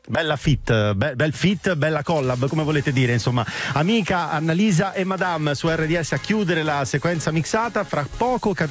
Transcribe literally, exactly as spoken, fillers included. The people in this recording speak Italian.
Bella fit, be- bel fit, bella collab, come volete dire, insomma. Amica, Annalisa e Madame su R D S a chiudere la sequenza mixata. Fra poco capiremo